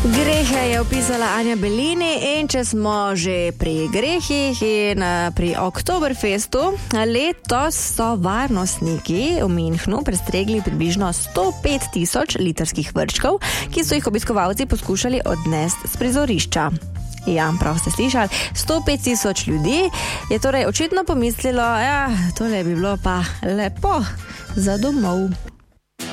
Grehe je opisala Anja Belini in če smo že pri grehih in pri Oktoberfestu, letos so varnostniki v Münchnu prestregli približno 105.000 litrskih vrčkov, ki so jih obiskovalci poskušali odnesti z prizorišča. Ja, prav ste slišali, 105.000 ljudi je torej očitno pomislilo, tole bi bilo pa lepo za domov.